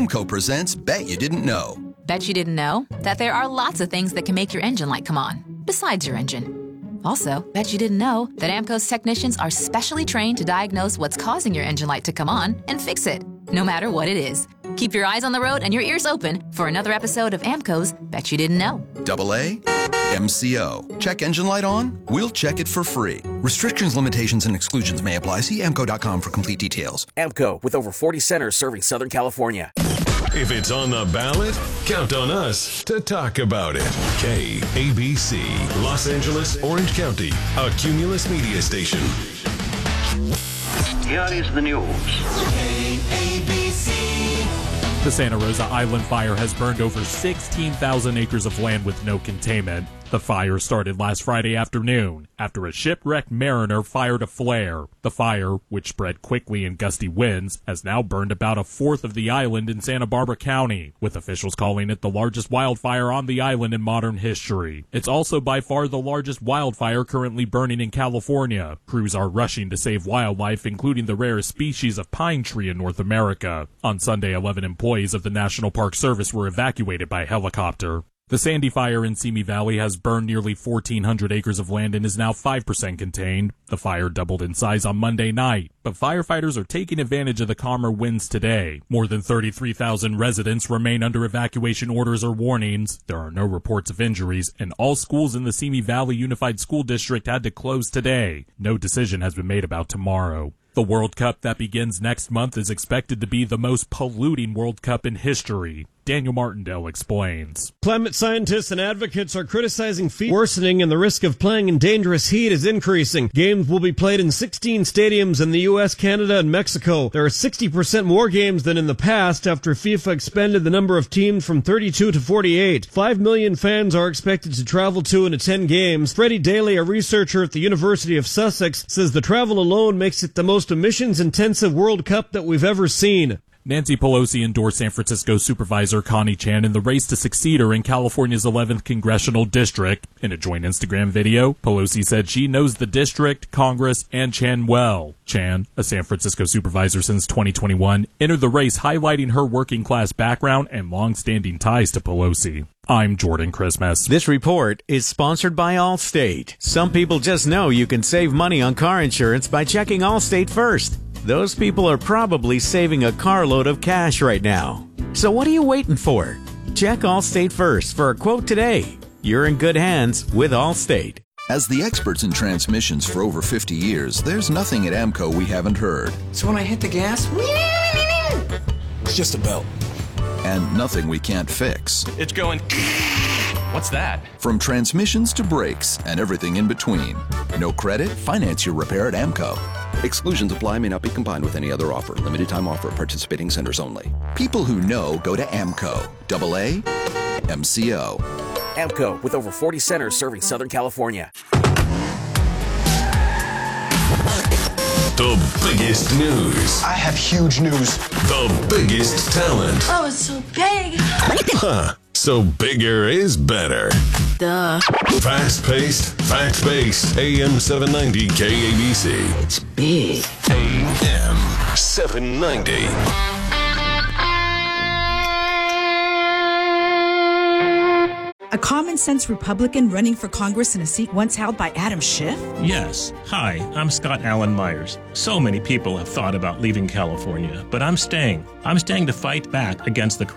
AMCO presents Bet You Didn't Know. Bet you didn't know that there are lots of things that can make your engine light come on, besides your engine. Also, bet you didn't know that AMCO's technicians are specially trained to diagnose what's causing your engine light to come on and fix it, no matter what it is. Keep your eyes on the road and your ears open for another episode of AMCO's Bet You Didn't Know. AA, MCO. Check engine light on? We'll check it for free. Restrictions, limitations, and exclusions may apply. See AMCO.com for complete details. AMCO, with over 40 centers serving Southern California. If it's on the ballot, count on us to talk about it. KABC, Los Angeles, Orange County, a Cumulus media station. Here is the news. The Santa Rosa Island fire has burned over 16,000 acres of land with no containment. The fire started last Friday afternoon after a shipwrecked mariner fired a flare. The fire, which spread quickly in gusty winds, has now burned about a fourth of the island in Santa Barbara County, with officials calling it the largest wildfire on the island in modern history. It's also by far the largest wildfire currently burning in California. Crews are rushing to save wildlife, including the rarest species of pine tree in North America. On Sunday, 11 employees of the National Park Service were evacuated by helicopter. The Sandy Fire in Simi Valley has burned nearly 1,400 acres of land and is now 5% contained. The fire doubled in size on Monday night, but firefighters are taking advantage of the calmer winds today. More than 33,000 residents remain under evacuation orders or warnings. There are no reports of injuries, and all schools in the Simi Valley Unified School District had to close today. No decision has been made about tomorrow. The World Cup that begins next month is expected to be the most polluting World Cup in history. Daniel Martindale explains. Climate scientists and advocates are criticizing feet worsening, and the risk of playing in dangerous heat is increasing. Games will be played in 16 stadiums in the U.S., Canada, and Mexico. There are 60% more games than in the past after FIFA expanded the number of teams from 32 to 48. 5 million fans are expected to travel to and attend games. Freddie Daly, a researcher at the University of Sussex, says the travel alone makes it the most emissions-intensive World Cup that we've ever seen. Nancy Pelosi endorsed San Francisco Supervisor Connie Chan in the race to succeed her in California's 11th congressional district. In a joint Instagram video, Pelosi said she knows the district, Congress, and Chan well. Chan, a San Francisco supervisor since 2021, entered the race highlighting her working-class background and long-standing ties to Pelosi. I'm Jordan Christmas. This report is sponsored by Allstate. Some people just know you can save money on car insurance by checking Allstate first. Those people are probably saving a carload of cash right now. So what are you waiting for? Check Allstate first for a quote today. You're in good hands with Allstate. As the experts in transmissions for over 50 years, there's nothing at AMCO we haven't heard. So when I hit the gas, it's just a belt. And nothing we can't fix. It's going... What's that? From transmissions to brakes and everything in between. No credit? Finance your repair at AMCO. Exclusions apply, may not be combined with any other offer. Limited time offer at participating centers only. People who know go to AMCO. AA, MCO. AMCO, with over 40 centers serving Southern California. The biggest news. I have huge news. The biggest talent. Oh, it's so big. Huh. So bigger is better. Duh. Fast-paced, fact-based, AM 790 KABC. It's big. AM 790. A common-sense Republican running for Congress in a seat once held by Adam Schiff? Yes. Hi, I'm Scott Allen Myers. So many people have thought about leaving California, but I'm staying. I'm staying to fight back against the